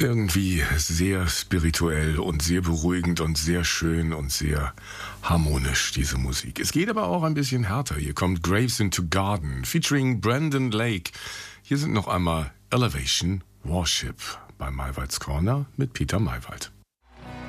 Irgendwie sehr spirituell und sehr beruhigend und sehr schön und sehr harmonisch, diese Musik. Es geht aber auch ein bisschen härter. Hier kommt Graves into Garden featuring Brandon Lake. Hier sind noch einmal Elevation Worship bei Maywalds Corner mit Peter Maywald.